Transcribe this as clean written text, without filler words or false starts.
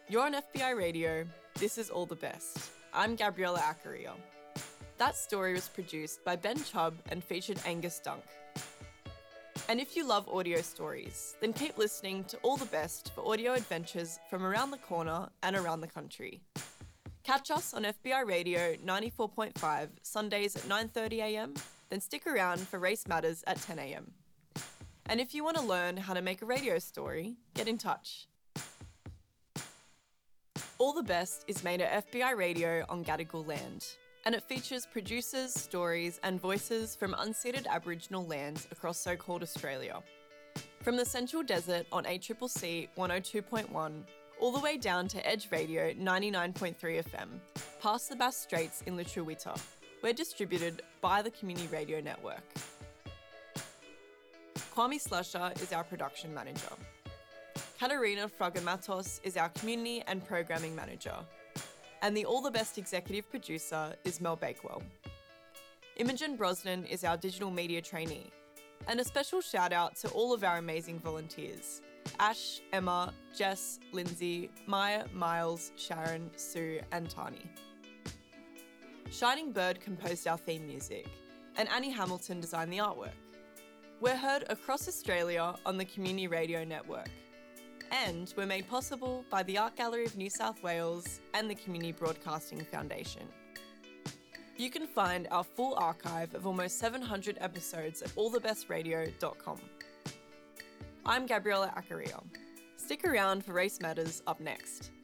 You're on FBI Radio. This is All the Best. I'm Gabriella Acaria. That story was produced by Ben Chubb and featured Angus Dunk. And if you love audio stories, then keep listening to All the Best for audio adventures from around the corner and around the country. Catch us on FBI Radio 94.5 Sundays at 9:30am, then stick around for Race Matters at 10am. And if you want to learn how to make a radio story, get in touch. All the Best is made at FBI Radio on Gadigal land, and it features producers, stories and voices from unceded Aboriginal lands across so-called Australia. From the Central Desert on ACCC 102.1, all the way down to Edge Radio 99.3 FM, past the Bass Straits in Lutruwita. We're distributed by the Community Radio Network. Kwame Slusher is our production manager. Katerina Fragamatos is our community and programming manager. And the All the Best executive producer is Mel Bakewell. Imogen Brosnan is our digital media trainee. And a special shout out to all of our amazing volunteers: Ash, Emma, Jess, Lindsay, Maya, Miles, Sharon, Sue and Tani. Shining Bird composed our theme music, and Annie Hamilton designed the artwork. We're heard across Australia on the Community Radio Network. And we're made possible by the Art Gallery of New South Wales and the Community Broadcasting Foundation. You can find our full archive of almost 700 episodes at allthebestradio.com. I'm Gabriella Acaria. Stick around for Race Matters up next.